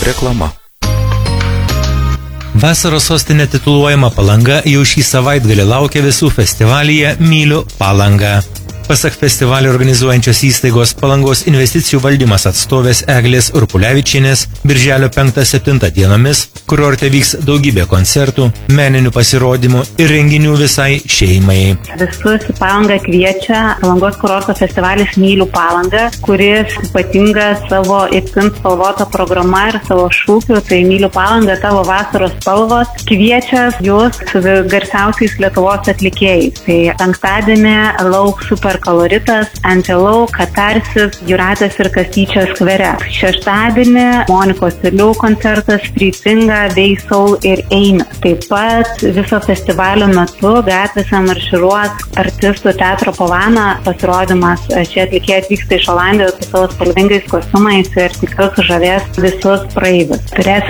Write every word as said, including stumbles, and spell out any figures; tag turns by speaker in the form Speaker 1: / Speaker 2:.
Speaker 1: Reklama.
Speaker 2: Vasaros sostinė tituluojama Palanga jau šį savaitgalį laukia visų festivalyje Myliu Palangą. Pasak festivalį organizuojančios įstaigos Palangos investicijų valdymas atstovės Eglės Urpulevičienės, birželio penktą-septintą dienomis kurorte vyks daugybė koncertų, meninių pasirodymų ir renginių visai šeimai.
Speaker 3: Visus į Palangą kviečia Palangos kurorto festivalis Myliu Palangą, kuris ypatingas savo itin spalvota programa ir savo šūkiu, tai Myliu Palangą tavo vasaros spalvos, kviečia jūs su garsiausiais Lietuvos atlikėjais. Tai penktadienį lauks super koloritas, Angelau, Katarsis, Jūratės ir Kastyčios skvere. Šeštadienį Monikos Ilių koncertas, Fritinga, Veisaul ir Eina. Taip pat viso festivalio metu gatvėse marširuos artistų teatro Pavana pasirodymas. Šie atlikėjai atvyksta iš Olandijos su savo spalvingais kostiumais ir tikrai sužavės visus praeivius. Turės